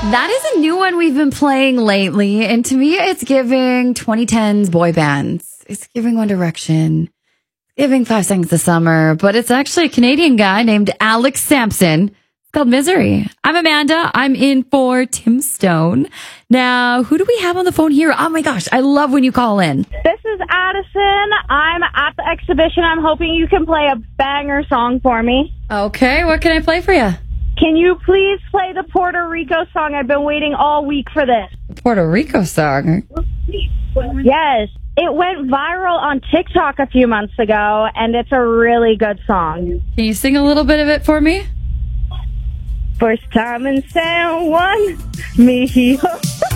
That is a new one we've been playing lately. And to me, it's giving 2010s boy bands. It's giving One Direction, giving 5 Seconds of Summer. But it's actually a Canadian guy named Alex Sampson. It's called Misery. I'm Amanda. I'm in for Tim Stone. Now, who do we have on the phone here? Oh my gosh, I love when you call in. This is Addison. I'm at the exhibition. I'm hoping you can play a banger song for me. Okay, what can I play for you? Can you please play the Puerto Rico song? I've been waiting all week for this. Puerto Rico song. Yes. It went viral on TikTok a few months ago, and it's a really good song. Can you sing a little bit of it for me? First time in San Juan, me.